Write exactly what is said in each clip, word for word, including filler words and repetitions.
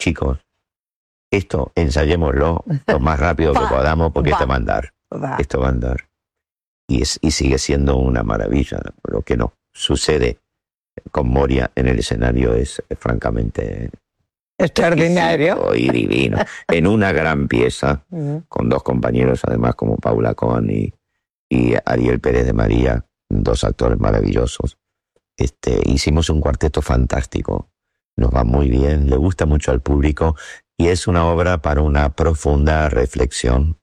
chicos, esto ensayémoslo lo más rápido que podamos porque esto va a andar. Va. Esto va a andar. Y, es, y sigue siendo una maravilla. Lo que nos sucede con Moria en el escenario es, es francamente extraordinario y divino. En una gran pieza, uh-huh. con dos compañeros además como Paula Cohen y, y Ariel Pérez de María, dos actores maravillosos. Este, hicimos un cuarteto fantástico. Nos va muy bien, le gusta mucho al público y es una obra para una profunda reflexión.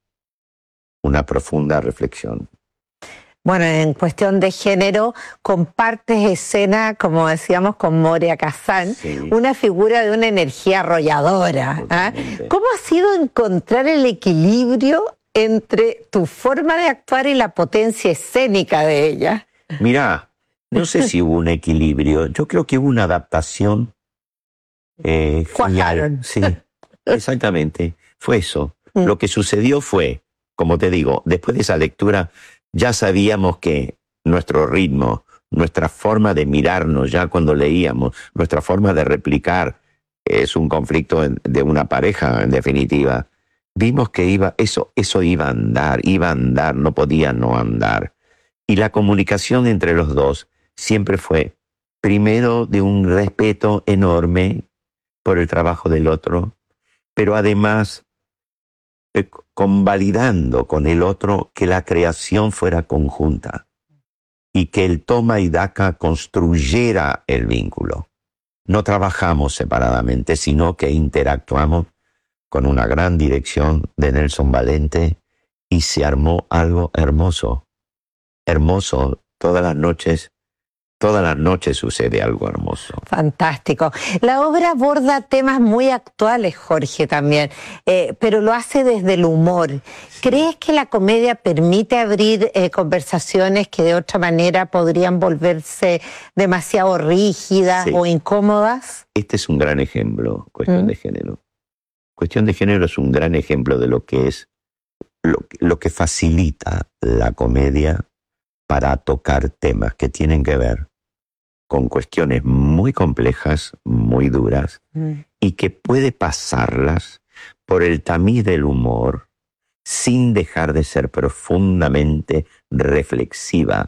Una profunda reflexión. Bueno, en cuestión de género, compartes escena, como decíamos, con Moria Kazan, sí. Una figura de una energía arrolladora. ¿eh? ¿Cómo ha sido encontrar el equilibrio entre tu forma de actuar y la potencia escénica de ella? Mirá, no sé si hubo un equilibrio. Yo creo que hubo una adaptación eh, genial. Sí, exactamente. Fue eso. Mm. Lo que sucedió fue, como te digo, después de esa lectura, ya sabíamos que nuestro ritmo, nuestra forma de mirarnos ya cuando leíamos, nuestra forma de replicar, es un conflicto de una pareja, en definitiva. Vimos que iba, eso, eso iba a andar, iba a andar, no podía no andar. Y la comunicación entre los dos siempre fue, primero, de un respeto enorme por el trabajo del otro, pero además eh, convalidando con el otro que la creación fuera conjunta y que el toma y daca construyera el vínculo. No trabajamos separadamente, sino que interactuamos con una gran dirección de Nelson Valente y se armó algo hermoso. Hermoso, todas las noches. Todas las noches sucede algo hermoso. Fantástico. La obra aborda temas muy actuales, Jorge, también, eh, pero lo hace desde el humor. Sí. ¿Crees que la comedia permite abrir eh, conversaciones que de otra manera podrían volverse demasiado rígidas sí. o incómodas? Este es un gran ejemplo, cuestión ¿Mm? de género. Cuestión de género es un gran ejemplo de lo que es, lo, lo que facilita la comedia para tocar temas que tienen que ver con cuestiones muy complejas, muy duras, mm. y que puede pasarlas por el tamiz del humor sin dejar de ser profundamente reflexiva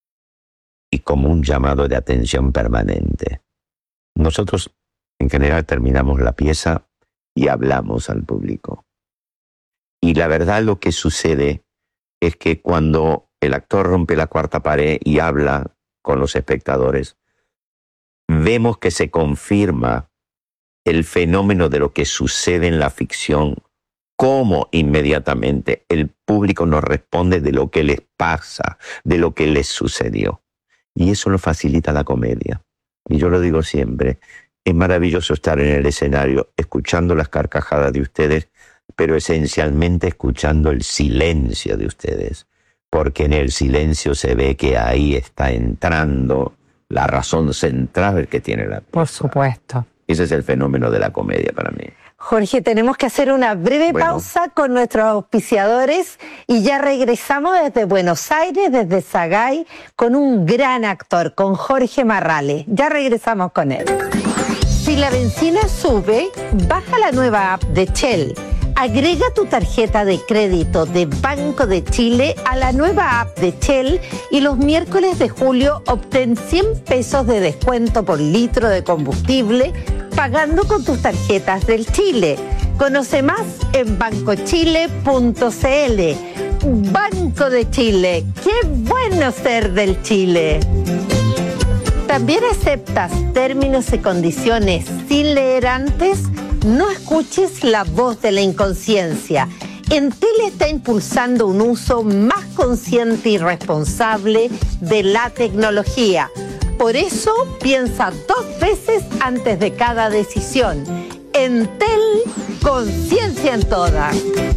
y como un llamado de atención permanente. Nosotros, en general, terminamos la pieza y hablamos al público. Y la verdad lo que sucede es que cuando el actor rompe la cuarta pared y habla con los espectadores, vemos que se confirma el fenómeno de lo que sucede en la ficción, cómo inmediatamente el público nos responde de lo que les pasa, de lo que les sucedió. Y eso lo facilita la comedia. Y yo lo digo siempre, es maravilloso estar en el escenario escuchando las carcajadas de ustedes, pero esencialmente escuchando el silencio de ustedes, porque en el silencio se ve que ahí está entrando la razón central que tiene la pieza. Por supuesto. Ese es el fenómeno de la comedia para mí. Jorge, tenemos que hacer una breve bueno. pausa con nuestros auspiciadores y ya regresamos desde Buenos Aires, desde Sagay, con un gran actor, con Jorge Marrales. Ya regresamos con él. Si la benzina sube, baja la nueva app de Shell. Agrega tu tarjeta de crédito de Banco de Chile a la nueva app de Shell y los miércoles de julio obtén cien pesos de descuento por litro de combustible pagando con tus tarjetas del Chile. Conoce más en banco chile punto c l. Banco de Chile, qué bueno ser del Chile. ¿También aceptas términos y condiciones sin leer antes? No escuches la voz de la inconsciencia. Entel está impulsando un uso más consciente y responsable de la tecnología. Por eso, piensa dos veces antes de cada decisión. Entel, conciencia en todas.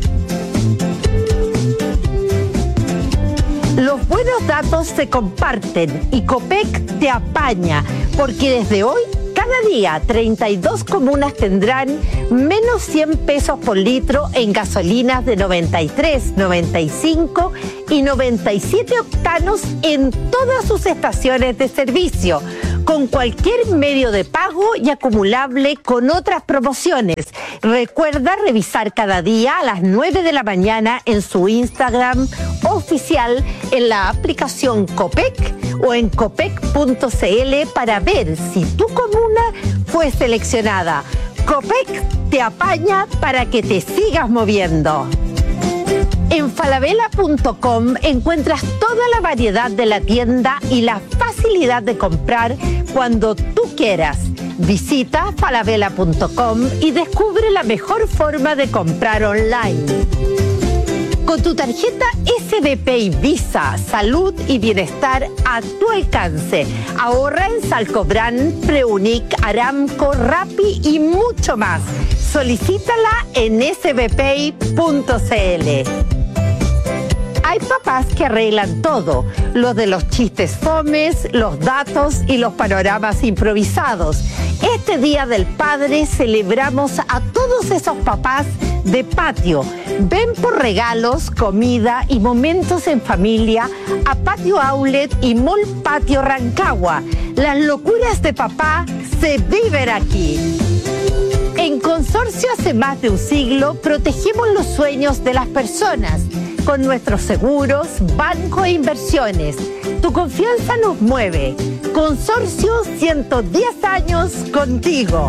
Los buenos datos se comparten y Copec te apaña, porque desde hoy, cada día, treinta y dos comunas tendrán menos cien pesos por litro en gasolinas de noventa y tres, noventa y cinco y noventa y siete octanos en todas sus estaciones de servicio. con cualquier medio de pago y acumulable con otras promociones. Recuerda revisar cada día a las nueve de la mañana en su Instagram oficial, en la aplicación Copec o en copec punto cl para ver si tu comuna fue seleccionada. Copec te apaña para que te sigas moviendo. En falabella punto com encuentras toda la variedad de la tienda y la facilidad de comprar cuando tú quieras. Visita falabella punto com y descubre la mejor forma de comprar online. Con tu tarjeta S B P y Visa, salud y bienestar a tu alcance. Ahorra en Salcobrán, Preunic, Aramco, Rappi y mucho más. Solicítala en s b pay punto cl. Hay papás que arreglan todo, los de los chistes fomes, los datos y los panoramas improvisados. Este Día del Padre celebramos a todos esos papás de patio. Ven por regalos, comida y momentos en familia a Patio Outlet y Mall Patio Rancagua. Las locuras de papá se viven aquí. En Consorcio hace más de un siglo protegemos los sueños de las personas con nuestros seguros, banco e inversiones. Tu confianza nos mueve. Consorcio, ciento diez años contigo.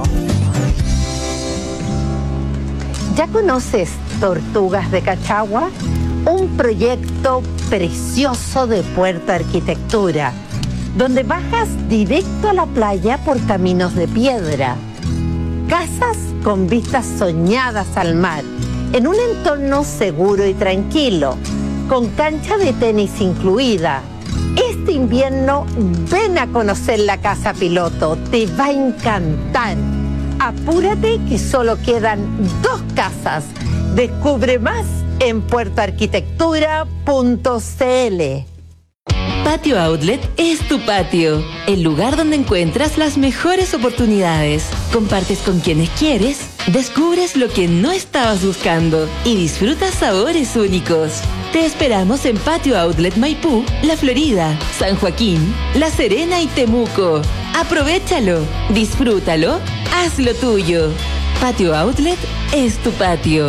¿Ya conoces Tortugas de Cachagua? Un proyecto precioso de Puerto Arquitectura, donde bajas directo a la playa por caminos de piedra. Casas con vistas soñadas al mar, en un entorno seguro y tranquilo, con cancha de tenis incluida. Este invierno ven a conocer la casa piloto, te va a encantar. Apúrate que solo quedan dos casas. Descubre más en puerto arquitectura punto cl. Patio Outlet es tu patio, el lugar donde encuentras las mejores oportunidades. Compartes con quienes quieres, descubres lo que no estabas buscando y disfrutas sabores únicos. Te esperamos en Patio Outlet Maipú, La Florida, San Joaquín, La Serena y Temuco. Aprovechalo, disfrútalo, hazlo tuyo. Patio Outlet es tu patio.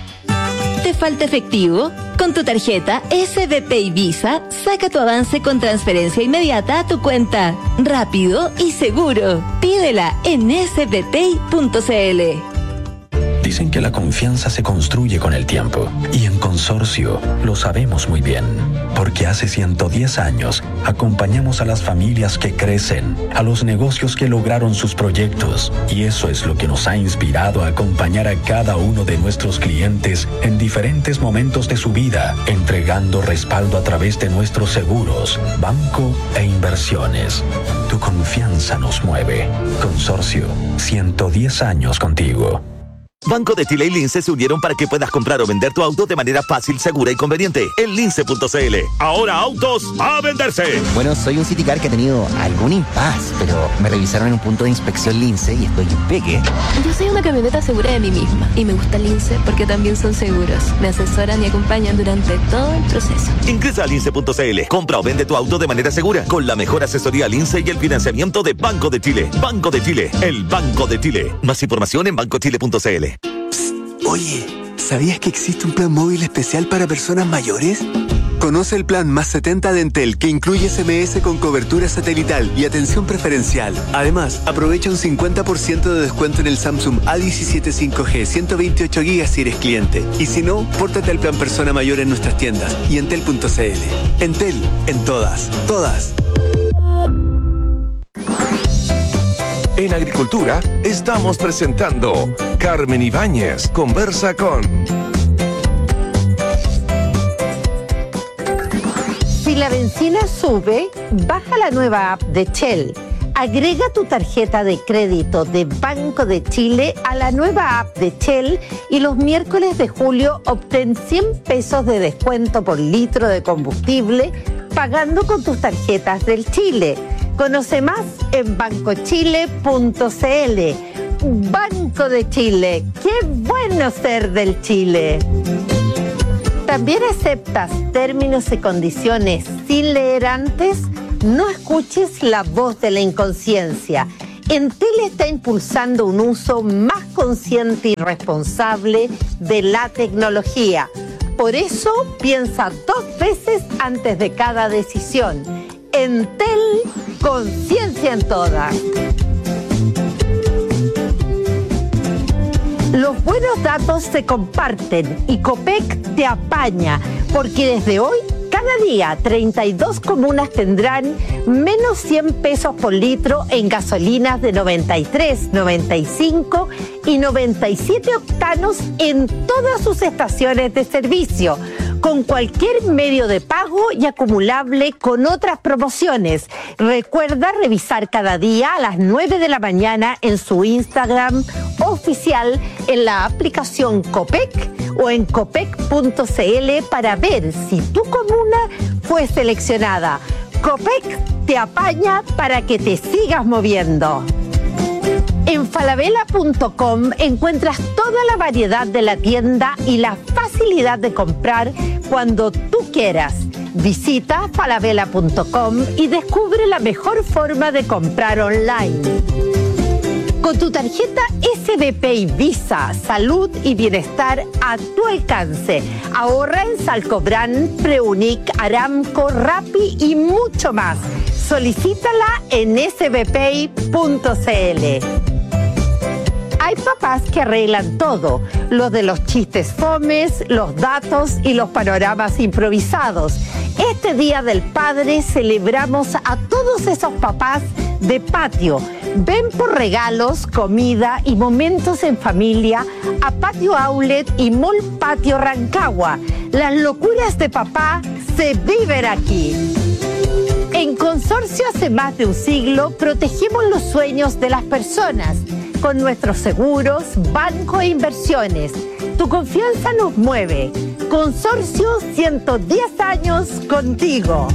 ¿Te falta efectivo? Con tu tarjeta S B P y Visa, saca tu avance con transferencia inmediata a tu cuenta. Rápido y seguro. Pídela en s b pay punto cl. Dicen que la confianza se construye con el tiempo. Y en Consorcio lo sabemos muy bien. Porque hace ciento diez años acompañamos a las familias que crecen, a los negocios que lograron sus proyectos. Y eso es lo que nos ha inspirado a acompañar a cada uno de nuestros clientes en diferentes momentos de su vida, entregando respaldo a través de nuestros seguros, banco e inversiones. Tu confianza nos mueve. Consorcio, ciento diez años contigo. Banco de Chile y Lince se unieron para que puedas comprar o vender tu auto de manera fácil, segura y conveniente. En lince punto cl. Ahora autos a venderse. Bueno, soy un Citicar que ha tenido algún impas, pero me revisaron en un punto de inspección Lince y estoy impeque. Yo soy una camioneta segura de mí misma y me gusta Lince porque también son seguros. Me asesoran y acompañan durante todo el proceso. Ingresa a lince punto cl. Compra o vende tu auto de manera segura con la mejor asesoría Lince y el financiamiento de Banco de Chile. Banco de Chile, el Banco de Chile. Más información en banco chile punto cl. Oye, ¿sabías que existe un plan móvil especial para personas mayores? Conoce el plan Más setenta de Entel, que incluye S M S con cobertura satelital y atención preferencial. Además, aprovecha un cincuenta por ciento de descuento en el Samsung A diecisiete cinco G ciento veintiocho gigas si eres cliente. Y si no, pórtate al plan Persona Mayor en nuestras tiendas y entel punto cl. Entel, en todas, todas. En Agricultura estamos presentando Carmen Ibáñez conversa con... Si la benzina sube, baja la nueva app de Shell. Agrega tu tarjeta de crédito de Banco de Chile a la nueva app de Shell y los miércoles de julio obtén cien pesos de descuento por litro de combustible pagando con tus tarjetas del Chile. Conoce más en banco chile punto cl. Banco de Chile, qué bueno ser del Chile. ¿También aceptas términos y condiciones sin leer antes? No escuches la voz de la inconsciencia. Entel está impulsando un uso más consciente y responsable de la tecnología. Por eso, piensa dos veces antes de cada decisión. Entel, conciencia en todas. Los buenos datos se comparten y Copec te apaña, porque desde hoy, cada día, treinta y dos comunas tendrán menos cien pesos por litro en gasolinas de noventa y tres, noventa y cinco y noventa y siete octanos en todas sus estaciones de servicio, con cualquier medio de pago y acumulable con otras promociones. Recuerda revisar cada día a las nueve de la mañana en su Instagram oficial, en la aplicación Copec o en copec punto cl para ver si tu comuna fue seleccionada. Copec te apaña para que te sigas moviendo. En falabella punto com encuentras toda la variedad de la tienda y la facilidad de comprar cuando tú quieras. Visita falabella punto com y descubre la mejor forma de comprar online. Con tu tarjeta S B P y Visa, salud y bienestar a tu alcance. Ahorra en Salcobran, Preunic, Aramco, Rappi y mucho más. Solicítala en s b pay punto cl. Hay papás que arreglan todo, los de los chistes fomes, los datos y los panoramas improvisados. Este Día del Padre celebramos a todos esos papás de patio. Ven por regalos, comida y momentos en familia a Patio Outlet y Mall Patio Rancagua. Las locuras de papá se viven aquí. En Consorcio hace más de un siglo protegemos los sueños de las personas con nuestros seguros, banco e inversiones. Tu confianza nos mueve. Consorcio, ciento diez años contigo.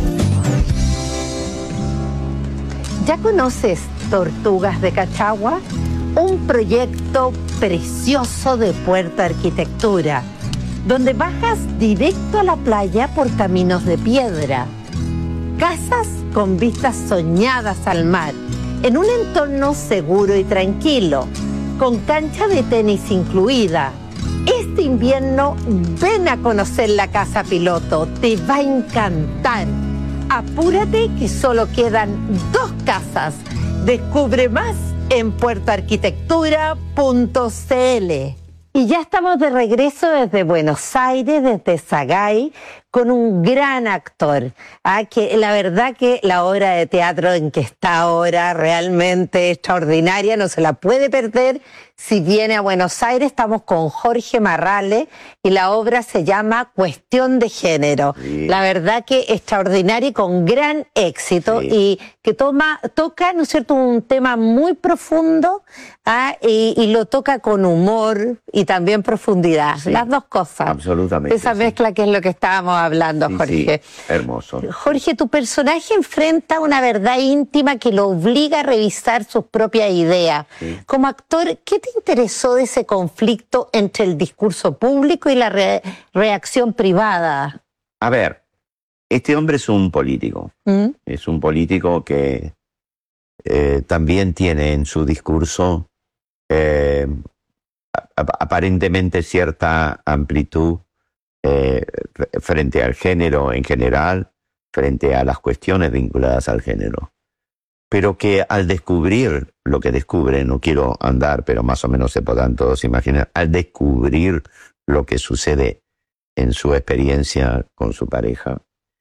¿Ya conoces Tortugas de Cachagua? Un proyecto precioso de Puerto Arquitectura, donde bajas directo a la playa por caminos de piedra. Casas con vistas soñadas al mar, en un entorno seguro y tranquilo, con cancha de tenis incluida. Este invierno ven a conocer la casa piloto, te va a encantar. Apúrate que solo quedan dos casas. Descubre más en puerto arquitectura punto cl. Y ya estamos de regreso desde Buenos Aires, desde Sagay, con un gran actor. Ah, que la verdad que la obra de teatro en que está ahora realmente extraordinaria, no se la puede perder. Si viene a Buenos Aires, estamos con Jorge Marrale y la obra se llama Cuestión de Género. Sí. La verdad que extraordinaria y con gran éxito, sí. Y que toma, toca, ¿no es cierto?, un tema muy profundo, ¿ah? y, y lo toca con humor y también profundidad. Sí. Las dos cosas. Absolutamente. Esa sí. mezcla que es lo que estábamos hablando, sí, Jorge. Sí. Hermoso. Jorge, tu personaje enfrenta una verdad íntima que lo obliga a revisar sus propias ideas. Sí. Como actor, ¿qué te interesó de ese conflicto entre el discurso público y la re reacción privada? A ver, este hombre es un político. ¿Mm? Es un político que eh, también tiene en su discurso eh, aparentemente cierta amplitud eh, frente al género en general, frente a las cuestiones vinculadas al género. Pero que al descubrir lo que descubre, no quiero andar, pero más o menos se podrán todos imaginar, al descubrir lo que sucede en su experiencia con su pareja,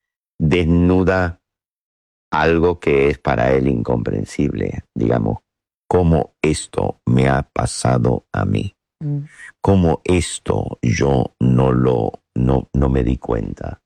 desnuda algo que es para él incomprensible, digamos, cómo esto me ha pasado a mí, mm. cómo esto yo no lo, no, no me di cuenta.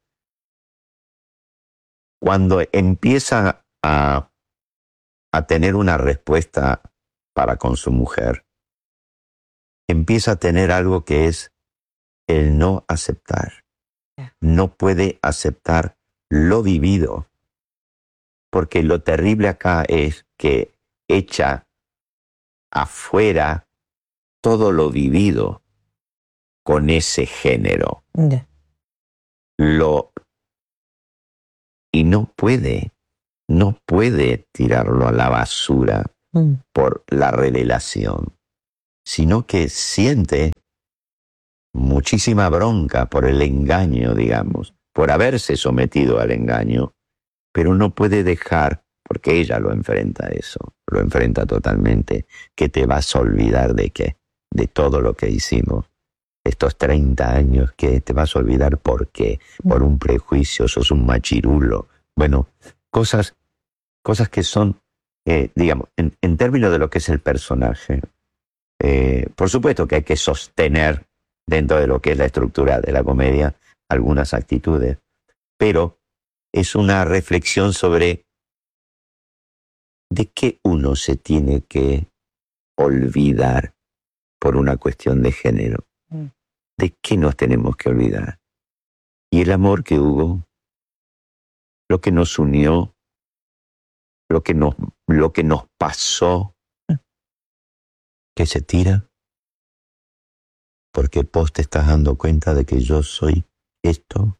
Cuando empieza a a tener una respuesta para con su mujer, empieza a tener algo que es el no aceptar. No puede aceptar lo vivido, porque lo terrible acá es que echa afuera todo lo vivido con ese género. Yeah. Lo, y no puede. no puede tirarlo a la basura Mm. por la revelación, sino que siente muchísima bronca por el engaño, digamos, por haberse sometido al engaño, pero no puede dejar, porque ella lo enfrenta eso, lo enfrenta totalmente, que te vas a olvidar de qué, de todo lo que hicimos. Estos treinta años que te vas a olvidar por qué, por un prejuicio, sos un machirulo. Bueno, cosas, cosas que son, eh, digamos, en, en términos de lo que es el personaje, eh, por supuesto que hay que sostener dentro de lo que es la estructura de la comedia algunas actitudes, pero es una reflexión sobre de qué uno se tiene que olvidar por una cuestión de género. ¿De qué nos tenemos que olvidar? Y el amor que hubo, lo que nos unió, lo que nos, lo que nos pasó, que se tira, porque vos te estás dando cuenta de que yo soy esto.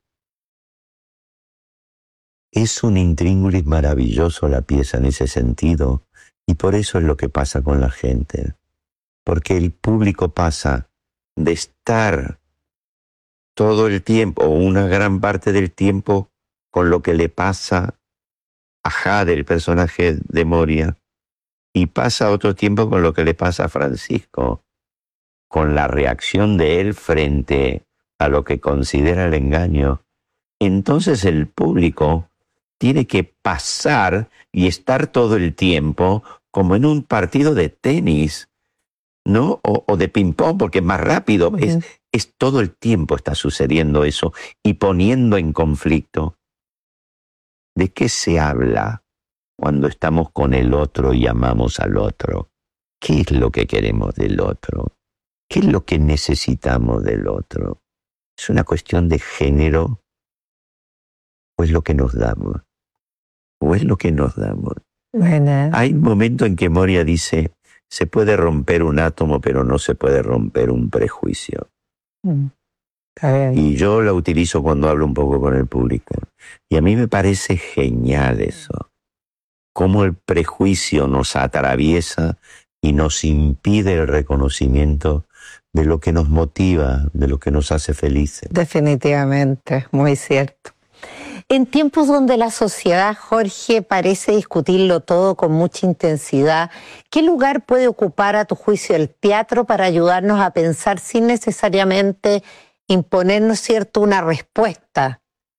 Es un intríngulis maravilloso la pieza en ese sentido, y por eso es lo que pasa con la gente, porque el público pasa de estar todo el tiempo, o una gran parte del tiempo, con lo que le pasa a Jade, el personaje de Moria, y pasa otro tiempo con lo que le pasa a Francisco, con la reacción de él frente a lo que considera el engaño. Entonces el público tiene que pasar y estar todo el tiempo como en un partido de tenis, ¿no? O, o de ping-pong, porque es más rápido. Uh-huh. Es, es todo el tiempo está sucediendo eso y poniendo en conflicto. ¿De qué se habla cuando estamos con el otro y amamos al otro? ¿Qué es lo que queremos del otro? ¿Qué es lo que necesitamos del otro? ¿Es una cuestión de género? ¿O es lo que nos damos? ¿O es lo que nos damos? Bueno. Hay un momento en que Moria dice, se puede romper un átomo, pero no se puede romper un prejuicio. Mm. Y yo la utilizo cuando hablo un poco con el público. Y a mí me parece genial eso. Cómo el prejuicio nos atraviesa y nos impide el reconocimiento de lo que nos motiva, de lo que nos hace felices. Definitivamente, muy cierto. En tiempos donde la sociedad, Jorge, parece discutirlo todo con mucha intensidad, ¿qué lugar puede ocupar a tu juicio el teatro para ayudarnos a pensar sin necesariamente imponernos, cierto, una respuesta?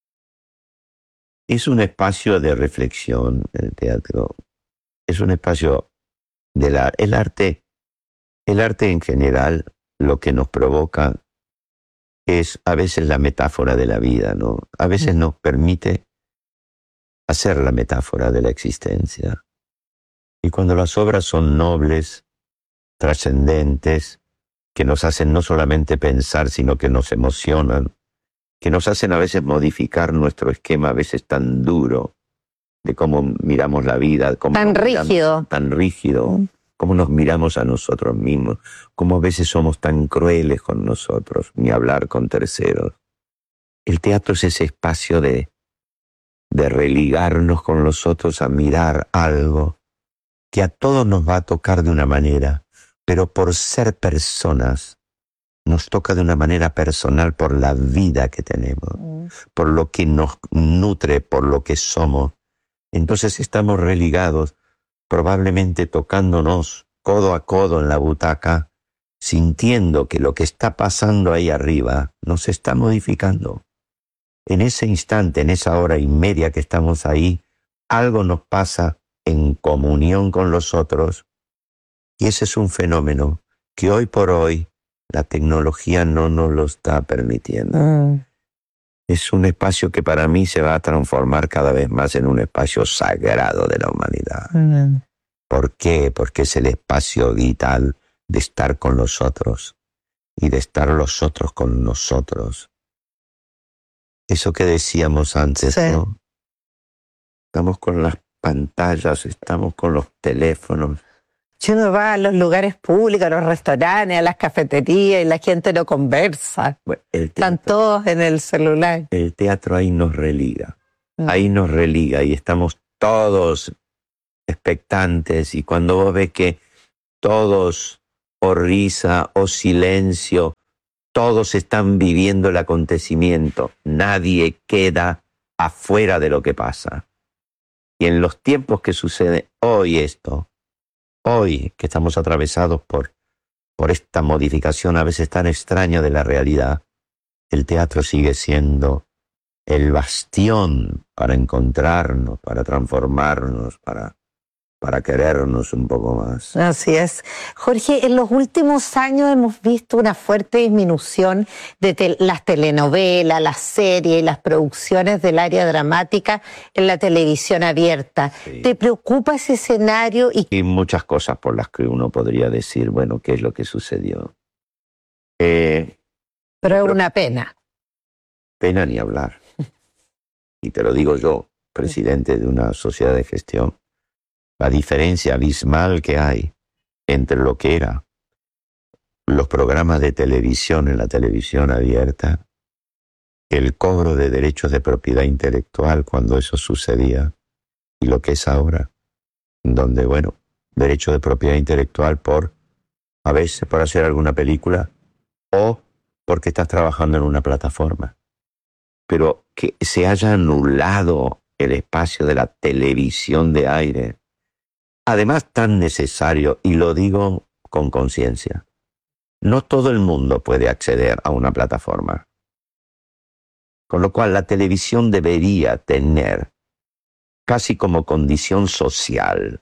Es un espacio de reflexión el teatro. Es un espacio de la, el arte. El arte en general lo que nos provoca es a veces la metáfora de la vida, ¿no? A veces nos permite hacer la metáfora de la existencia. Y cuando las obras son nobles, trascendentes, que nos hacen no solamente pensar, sino que nos emocionan, que nos hacen a veces modificar nuestro esquema, a veces tan duro, de cómo miramos la vida. Cómo tan rígido. Miramos, tan rígido. Cómo nos miramos a nosotros mismos, cómo a veces somos tan crueles con nosotros, ni hablar con terceros. El teatro es ese espacio de, de religarnos con los otros a mirar algo que a todos nos va a tocar de una manera, pero por ser personas, nos toca de una manera personal por la vida que tenemos, mm. por lo que nos nutre, por lo que somos. Entonces estamos religados, probablemente tocándonos codo a codo en la butaca, sintiendo que lo que está pasando ahí arriba nos está modificando. En ese instante, en esa hora y media que estamos ahí, algo nos pasa en comunión con los otros, y ese es un fenómeno que hoy por hoy la tecnología no nos lo está permitiendo. Mm. Es un espacio que para mí se va a transformar cada vez más en un espacio sagrado de la humanidad. Mm. ¿Por qué? Porque es el espacio vital de estar con los otros y de estar los otros con nosotros. Eso que decíamos antes, sí. ¿no? Estamos con las pantallas, estamos con los teléfonos. Si uno va a los lugares públicos, a los restaurantes, a las cafeterías y la gente no conversa. Bueno, el teatro, están todos en el celular. El teatro ahí nos religa. Mm. Ahí nos religa y estamos todos expectantes, y cuando vos ves que todos, o risa o silencio, todos están viviendo el acontecimiento, nadie queda afuera de lo que pasa. Y en los tiempos que sucede hoy esto, hoy que estamos atravesados por, por esta modificación a veces tan extraña de la realidad, el teatro sigue siendo el bastión para encontrarnos, para transformarnos, para, para querernos un poco más. Así es. Jorge, en los últimos años hemos visto una fuerte disminución de te- las telenovelas, las series y las producciones del área dramática en la televisión abierta. Sí. ¿Te preocupa ese escenario? Y Y muchas cosas por las que uno podría decir, bueno, ¿qué es lo que sucedió? Eh, pero es una pena. pena ni hablar. Y te lo digo yo, presidente de una sociedad de gestión, la diferencia abismal que hay entre lo que era los programas de televisión en la televisión abierta, el cobro de derechos de propiedad intelectual cuando eso sucedía, y lo que es ahora, donde, bueno, derecho de propiedad intelectual por, a veces por hacer alguna película, o porque estás trabajando en una plataforma. Pero que se haya anulado el espacio de la televisión de aire, además tan necesario, y lo digo con conciencia, no todo el mundo puede acceder a una plataforma. Con lo cual la televisión debería tener, casi como condición social,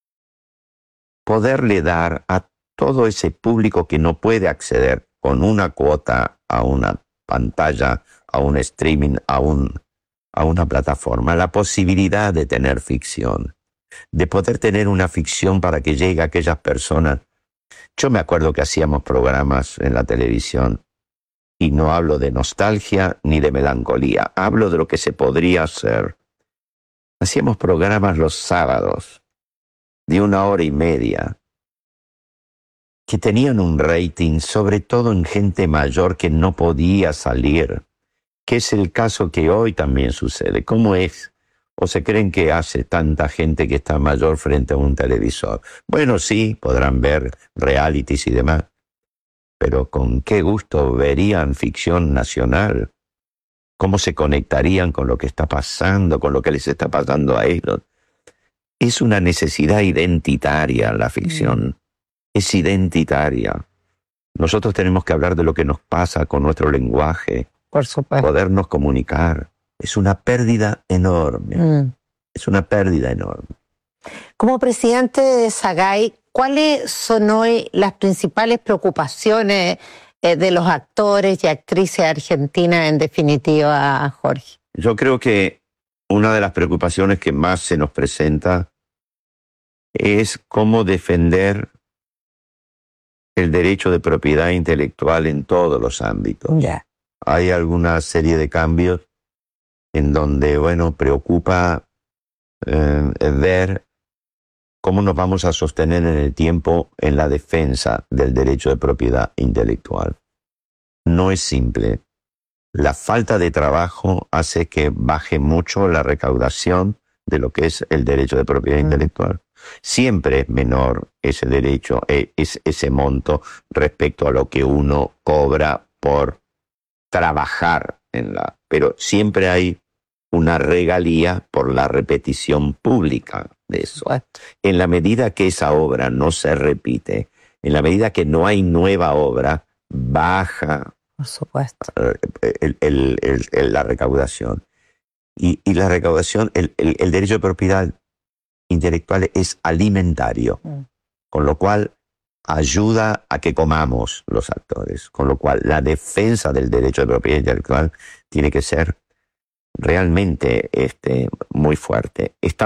poderle dar a todo ese público que no puede acceder con una cuota a una pantalla, a un streaming, a, un, a una plataforma, la posibilidad de tener ficción, de poder tener una ficción para que llegue a aquellas personas. Yo me acuerdo que hacíamos programas en la televisión, y no hablo de nostalgia ni de melancolía, hablo de lo que se podría hacer. Hacíamos programas los sábados, de una hora y media, que tenían un rating, sobre todo en gente mayor que no podía salir, que es el caso que hoy también sucede. ¿Cómo es? ¿O se creen que hace tanta gente que está mayor frente a un televisor? Bueno, sí, podrán ver realities y demás, pero ¿con qué gusto verían ficción nacional? ¿Cómo se conectarían con lo que está pasando, con lo que les está pasando a ellos? Es una necesidad identitaria la ficción. Mm. Es identitaria. Nosotros tenemos que hablar de lo que nos pasa con nuestro lenguaje. Por supuesto. Podernos comunicar. Es una pérdida enorme. Mm. Es una pérdida enorme. Como presidente de SAGAI, ¿cuáles son hoy las principales preocupaciones eh, de los actores y actrices argentinas, en definitiva, Jorge? Yo creo que una de las preocupaciones que más se nos presenta es cómo defender el derecho de propiedad intelectual en todos los ámbitos. Yeah. Hay alguna serie de cambios en donde, bueno, preocupa eh, ver cómo nos vamos a sostener en el tiempo en la defensa del derecho de propiedad intelectual. No es simple. La falta de trabajo hace que baje mucho la recaudación de lo que es el derecho de propiedad mm. intelectual. Siempre es menor ese derecho, es ese monto respecto a lo que uno cobra por trabajar en la... Pero siempre hay una regalía por la repetición pública de eso. En la medida que esa obra no se repite, en la medida que no hay nueva obra, baja por supuesto el, el, el, el, la recaudación. Y, y la recaudación, el, el, el derecho de propiedad intelectual es alimentario, mm. con lo cual ayuda a que comamos los actores, con lo cual la defensa del derecho de propiedad intelectual tiene que ser realmente este, muy fuerte. Está